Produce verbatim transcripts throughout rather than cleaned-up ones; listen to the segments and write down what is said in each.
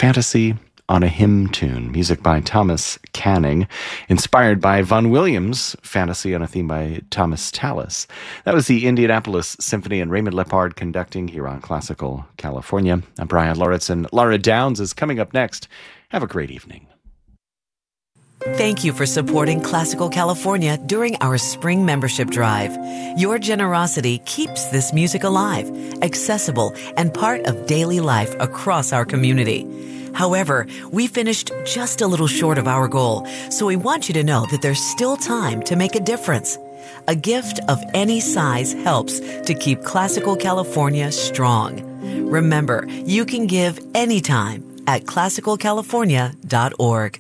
Fantasy on a Hymn Tune, music by Thomas Canning, inspired by Vaughan Williams' Fantasy on a theme by Thomas Tallis. That was the Indianapolis Symphony and Raymond Lepard conducting here on Classical California. I'm Brian Lauritsen. Laura Downs is coming up next. Have a great evening. Thank you for supporting Classical California during our spring membership drive. Your generosity keeps this music alive, accessible, and part of daily life across our community. However, we finished just a little short of our goal, so we want you to know that there's still time to make a difference. A gift of any size helps to keep Classical California strong. Remember, you can give anytime at classical california dot org.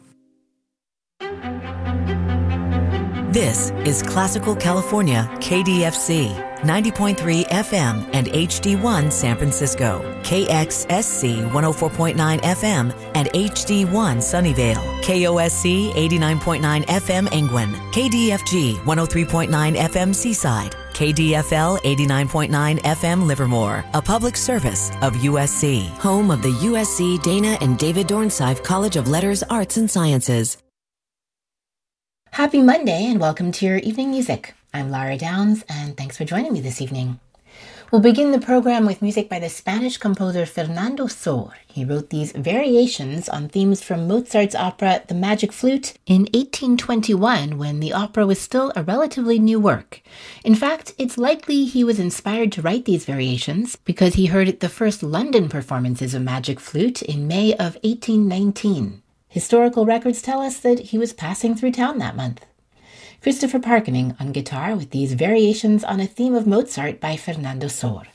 This is Classical California K D F C, ninety point three F M and H D one San Francisco, K X S C one oh four point nine F M and H D one Sunnyvale, K O S C eighty-nine point nine F M Engwin, K D F G one oh three point nine F M Seaside, K D F L eighty-nine point nine F M Livermore, a public service of U S C, home of the U S C Dana and David Dornsife College of Letters, Arts and Sciences. Happy Monday and welcome to your evening music. I'm Laura Downs and thanks for joining me this evening. We'll begin the program with music by the Spanish composer Fernando Sor. He wrote these variations on themes from Mozart's opera The Magic Flute in eighteen twenty-one, when the opera was still a relatively new work. In fact, it's likely he was inspired to write these variations because he heard the first London performances of Magic Flute in May of eighteen nineteen. Historical records tell us that he was passing through town that month. Christopher Parkening on guitar with these variations on a theme of Mozart by Fernando Sor.